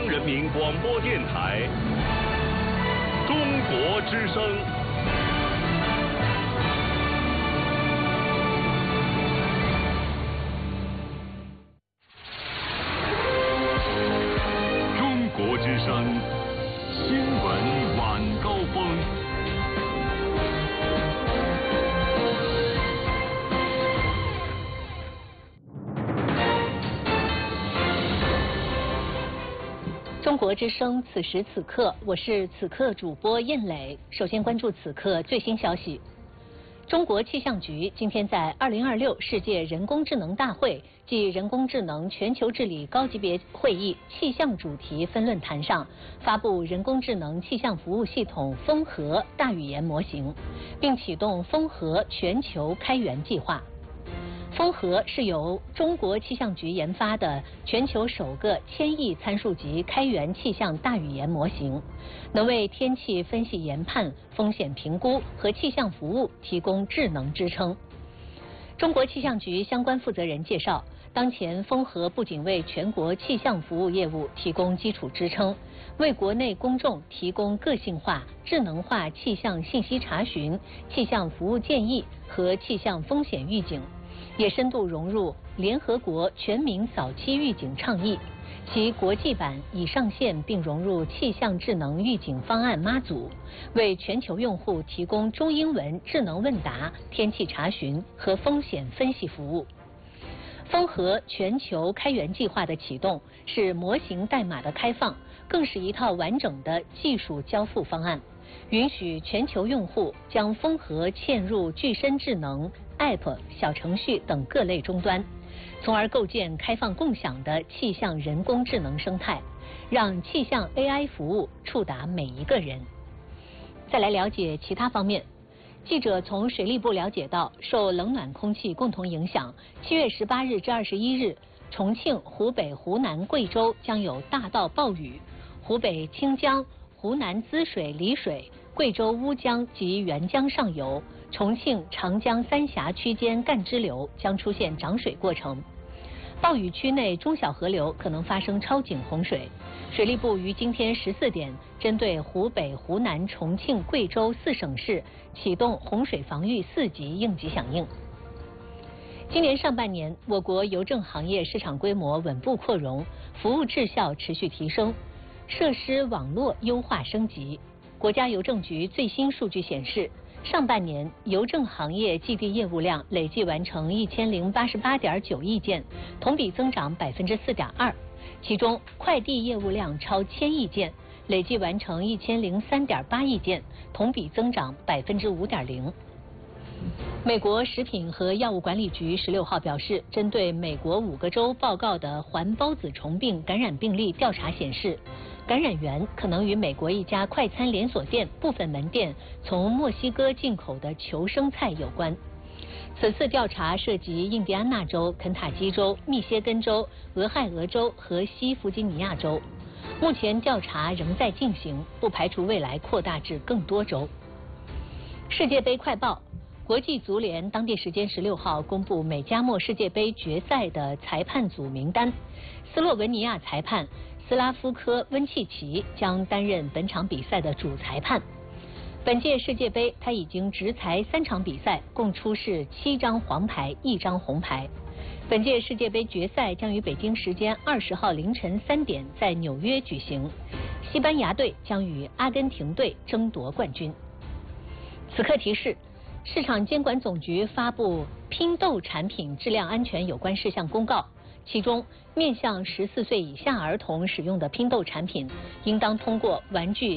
央人民广播电台中国之声。中国之声新闻晚高峰。 中国之声，此时此刻，我是此刻主播燕磊。首先关注此刻最新消息。中国气象局今天在2026世界人工智能大会暨人工智能全球治理高级别会议气象主题分论坛上发布人工智能气象服务系统风和大语言模型，并启动风和全球开源计划。风和是由中国气象局研发的全球首个1000亿参数级开源气象大语言模型，能为天气分析研判、风险评估和气象服务提供智能支撑。中国气象局相关负责人介绍，当前风和不仅为全国气象服务业务提供基础支撑，为国内公众提供个性化、智能化气象信息查询、气象服务建议和气象风险预警，也深度融入联合国全民早期预警倡议，其国际版已上线并融入气象智能预警方案妈祖，为全球用户提供中英文智能问答、天气查询和风险分析服务。风和全球开源计划的启动是模型代码的开放，更是一套完整的技术交付方案，允许全球用户将风和嵌入具身智能、App、小程序等各类终端，从而构建开放共享的气象人工智能生态，让气象 AI 服务触达每一个人。再来了解其他方面。记者从水利部了解到，受冷暖空气共同影响，7月18日至21日，重庆、湖北、湖南、贵州将有大到暴雨，湖北清江、湖南滋水、丽水、贵州乌江及沅江上游、重庆长江三峡区间干支流将出现涨水过程。暴雨区内中小河流可能发生超警洪水。水利部于今天14点，针对湖北、湖南、重庆、贵州4省市启动洪水防御4级应急响应。今年上半年，我国邮政行业市场规模稳步扩容，服务质效持续提升，设施网络优化升级。国家邮政局最新数据显示，上半年邮政行业季地业务量累计完成1088.9亿件，同比增长4.2%。其中，快递业务量超1000亿件，累计完成1003.8亿件，同比增长5.0%。美国食品和药物管理局16号表示，针对美国5个州报告的环孢子虫病感染病例调查显示，感染源可能与美国一家快餐连锁店部分门店从墨西哥进口的球生菜有关。此次调查涉及印第安纳州、肯塔基州、密歇根州、俄亥俄州和西弗吉尼亚州。目前调查仍在进行，不排除未来扩大至更多州。世界杯快报。国际足联当地时间16号公布美加墨世界杯决赛的裁判组名单，斯洛文尼亚裁判斯拉夫科温契奇将担任本场比赛的主裁判。本届世界杯他已经执裁3场比赛，共出示7张黄牌、1张红牌。本届世界杯决赛将于北京时间20号凌晨3点在纽约举行，西班牙队将与阿根廷队争夺冠军。此刻提示，市场监管总局发布拼豆产品质量安全有关事项公告，其中面向14岁以下儿童使用的拼豆产品，应当通过玩具